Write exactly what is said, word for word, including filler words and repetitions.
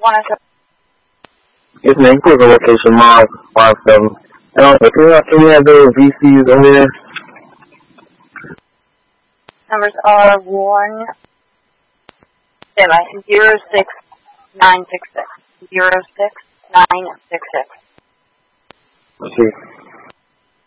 one oh seven. Yes, man. Quick location, Mars five seven. Um, can you can you have those V Cs over there? Numbers are one. Zero six nine six six. Zero six nine six six. Let's see.